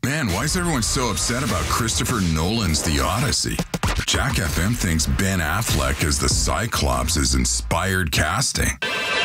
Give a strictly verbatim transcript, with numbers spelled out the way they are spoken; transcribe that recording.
Man, why is everyone so upset about Christopher Nolan's The Odyssey? Jack F M thinks Ben Affleck as the Cyclops is inspired casting.